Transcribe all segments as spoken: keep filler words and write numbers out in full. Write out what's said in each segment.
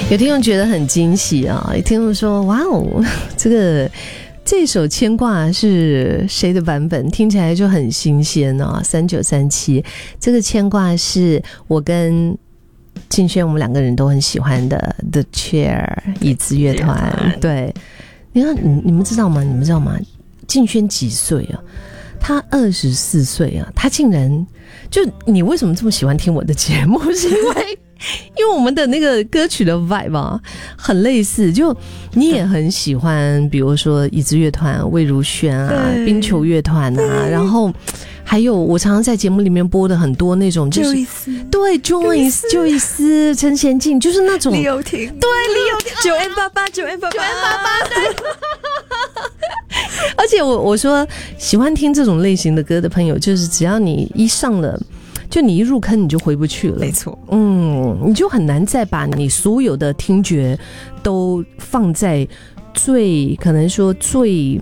有听众觉得很惊喜啊，有听众说哇哦，这个这首牵挂是谁的版本？听起来就很新鲜啊。三九三七，这个牵挂是我跟敬轩我们两个人都很喜欢的 The Chair 椅子乐团。对，你看你你们知道吗？你们知道吗？敬轩几岁啊？他二十四岁啊，他竟然就你为什么这么喜欢听我的节目？是因为因为我们的那个歌曲的 vibe 啊很类似，就你也很喜欢，比如说椅子乐团、魏如萱啊、冰球乐团啊，然后还有我常常在节目里面播的很多那种，就是对 Joyce、Joyce、陈贤进，就是那种李友廷，对李友廷， 九 N 八八九 N 八八九 N 八八，对。 而且我我说喜欢听这种类型的歌的朋友，就是只要你一上了，就你一入坑你就回不去了， 没错， 嗯，你就很难再把你所有的听觉都放在最可能说最，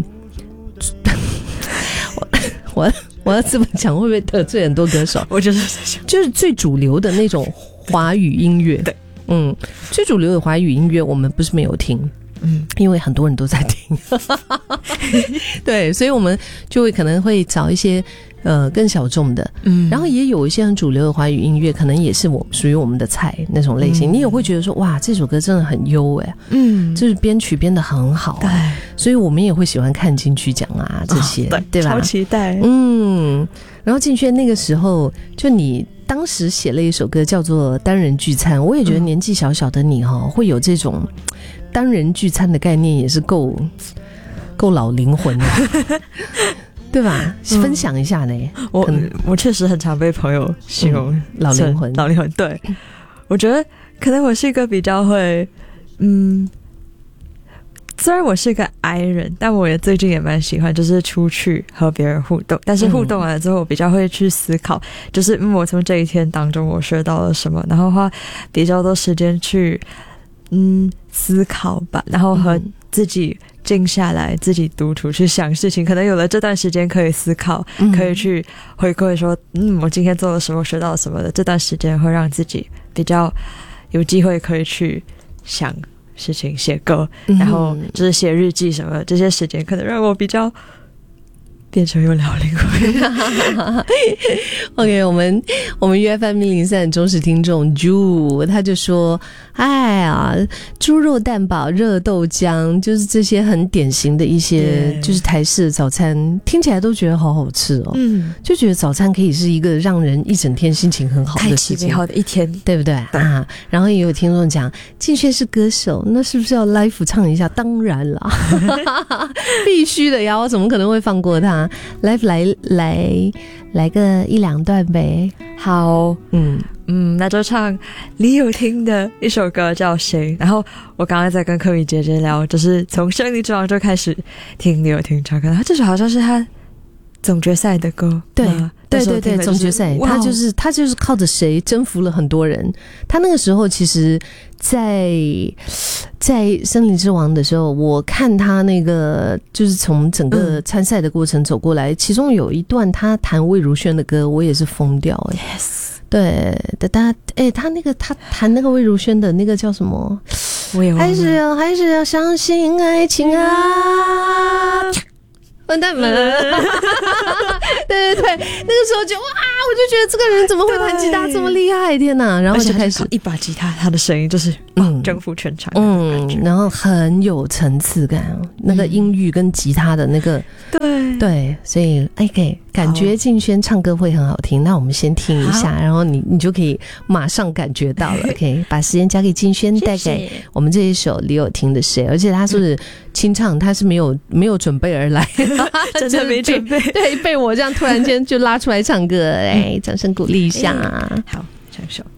我我我要这么讲会不会得罪很多歌手？ 我就是在想， 就是最主流的那种华语音乐， 对， 嗯，最主流的华语音乐我们不是没有听。嗯，因为很多人都在听，对，所以我们就会可能会找一些呃更小众的，嗯，然后也有一些很主流的华语音乐，可能也是我属于我们的菜那种类型，嗯、你也会觉得说哇，这首歌真的很优哎，嗯，就是编曲编得很好，对，所以我们也会喜欢看金曲奖啊这些，哦、对, 对吧？ 超期待， 嗯，然后敬轩那个时候就你。当时写了一首歌叫做单人聚餐，我也觉得年纪小小的你哈、哦、会有这种单人聚餐的概念，也是够够老灵魂的对吧、嗯、分享一下呢。 我我确实很常被朋友形容、嗯、 老灵魂老灵魂，对，我觉得可能我是一个比较会嗯虽然我是个 I 人，但我也最近也蛮喜欢就是出去和别人互动，但是互动完了之后我比较会去思考、嗯、就是嗯，我从这一天当中我学到了什么，然后花比较多时间去嗯思考吧，然后和自己静下来自己独处去想事情，可能有了这段时间可以思考、嗯、可以去回馈说嗯我今天做了什么学到了什么的，这段时间会让自己比较有机会可以去想事情，写歌，然后就是写日记什么、嗯、这些时间可能让我比较变成有老灵魂 OK 我们我们 U F M 一零三的忠实听众 Ju 他就说哎呀猪肉蛋堡热豆浆就是这些很典型的一些就是台式的早餐，听起来都觉得好好吃哦，嗯，就觉得早餐可以是一个让人一整天心情很好的事情， 太美好的一天， 对不对啊？然后也有听众讲敬轩是歌手，那是不是要 live 唱一下？当然啦必须的呀，我怎么可能会放过他？Live 来来来个一两段呗。 好，嗯嗯，那就唱李友廷的一首歌叫谁。然后我刚刚在跟柯米姐姐聊，就是从《胜利之王》就开始听李友廷唱歌，他这首好像是他总决赛的歌， 对对对对，总决赛，他就是他就是靠着谁征服了很多人。他那个时候其实在在《森林之王》的时候，我看他那个就是从整个参赛的过程走过来，嗯、其中有一段他弹魏如萱的歌，我也是疯掉哎、欸。Yes， 对，他哎、欸，他那个他弹那个魏如萱的那个叫什么？ 我也忘了， 还是要还是要相信爱情啊。完蛋了对对对，那个时候就哇，我就觉得这个人怎么会弹吉他这么厉害，天哪！然后就开始一把吉他，他的声音就是嗯征服全场， 嗯，然后很有层次感，那个音域跟吉他的那个， 对对，所以哎，给感觉敬轩唱歌会很好听。那我们先听一下，然后你你就可以马上感觉到了。OK， 把时间交给敬轩，带给我们这一首李友廷的谁，而且他是清唱，他是没有没有准备而来。 真的没准备， 对，被我这样突然间就拉出来唱歌，哎，掌声鼓励一下。 好，唱首。